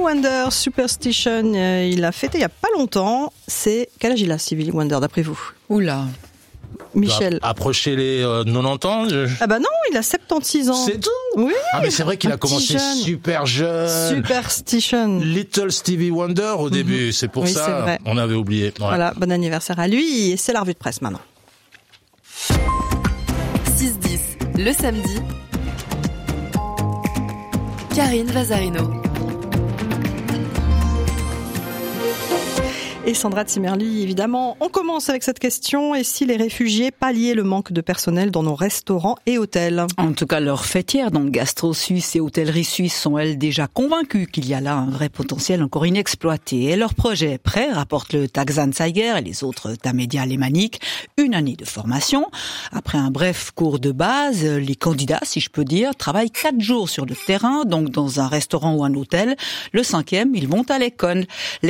Wonder, Superstition, il a fêté il n'y a pas longtemps. Quel âge il a, Stevie Wonder, d'après vous? Oula. Michel. Approcher les 90 ans. Ah bah non, il a 76 ans. C'est tout. Oui. Ah mais c'est vrai qu'il a commencé super jeune. Superstition. Little Stevie Wonder au début, c'est pour ça. C'est vrai. On avait oublié. Ouais. Voilà, bon anniversaire à lui. Et c'est la revue de presse maintenant. 6-10, le samedi. Karine Vazarino. Et Sandra Zimmerli, évidemment. On commence avec cette question. Et si les réfugiés palliaient le manque de personnel dans nos restaurants et hôtels? En tout cas, leurs fêtières, donc Gastro Suisse et Hôtellerie Suisse, sont elles déjà convaincues qu'il y a là un vrai potentiel encore inexploité. Et leur projet est prêt, rapporte le Tages-Anzeiger et les autres Tamedia alémaniques. 1 année de formation. Après un bref cours de base, les candidats, si je peux dire, travaillent 4 jours sur le terrain, donc dans un restaurant ou un hôtel. Le 5e, ils vont à l'école.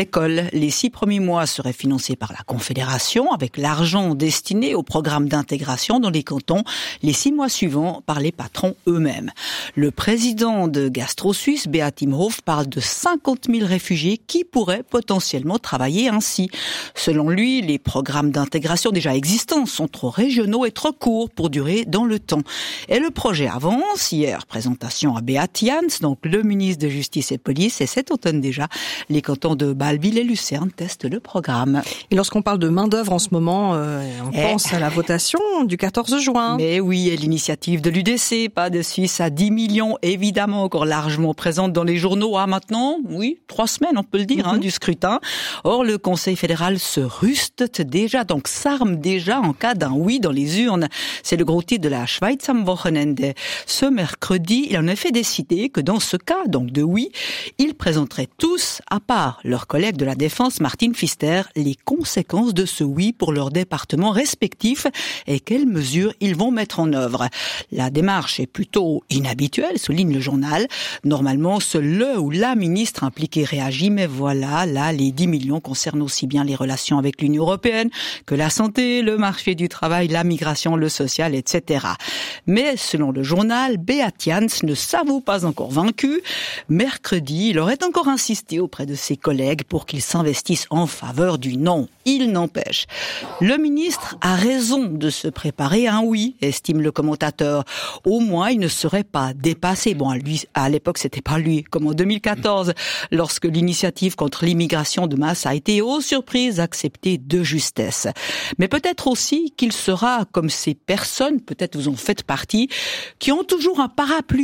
Les 6 premiers mois seraient financés par la Confédération avec l'argent destiné au programme d'intégration dans les cantons, les 6 mois suivants par les patrons eux-mêmes. Le président de Gastro Suisse, Beat Imhoff, parle de 50 000 réfugiés qui pourraient potentiellement travailler ainsi. Selon lui, les programmes d'intégration déjà existants sont trop régionaux et trop courts pour durer dans le temps. Et le projet avance. Hier, présentation à Beat Jans, donc le ministre de Justice et Police, et cet automne déjà, les cantons de Bâle-Ville et Lucerne testent le programme. Et lorsqu'on parle de main-d'œuvre en ce moment, on pense à la votation du 14 juin. Mais oui, et l'initiative de l'UDC, pas de Suisse à 10 millions, évidemment encore largement présente dans les journaux à maintenant, oui, 3 semaines, on peut le dire, du scrutin. Or, le Conseil fédéral se ruste déjà, donc s'arme déjà en cas d'un oui dans les urnes. C'est le gros titre de la Schweiz am Wochenende. Ce mercredi, il en a fait décider que dans ce cas, donc de oui, ils présenteraient tous, à part leurs collègues de la Défense, Martin Pfister, les conséquences de ce oui pour leurs départements respectifs et quelles mesures ils vont mettre en œuvre. La démarche est plutôt inhabituelle, souligne le journal. Normalement, seul le ou la ministre impliquée réagit, mais voilà, là, les 10 millions concernent aussi bien les relations avec l'Union européenne que la santé, le marché du travail, la migration, le social, etc. Mais selon le journal, Beat Jans ne s'avoue pas encore vaincu. Mercredi, il aurait encore insisté auprès de ses collègues pour qu'ils s'investissent en faveur du non. Il n'empêche. Le ministre a raison de se préparer à un oui, estime le commentateur. Au moins, il ne serait pas dépassé. Bon, à l'époque, c'était pas lui, comme en 2014, lorsque l'initiative contre l'immigration de masse a été, aux surprises, acceptée de justesse. Mais peut-être aussi qu'il sera comme ces personnes, peut-être vous en faites partie, qui ont toujours un parapluie